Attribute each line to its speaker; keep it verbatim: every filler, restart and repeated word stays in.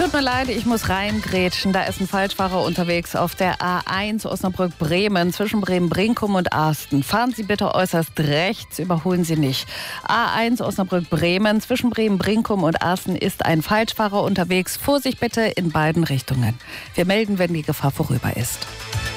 Speaker 1: Tut mir leid, ich muss reingrätschen. Da ist ein Falschfahrer unterwegs auf der A eins Osnabrück-Bremen zwischen Bremen-Brinkum und Arsten. Fahren Sie bitte äußerst rechts, überholen Sie nicht. A eins Osnabrück-Bremen zwischen Bremen-Brinkum und Arsten ist ein Falschfahrer unterwegs. Vorsicht bitte in beiden Richtungen. Wir melden, wenn die Gefahr vorüber ist.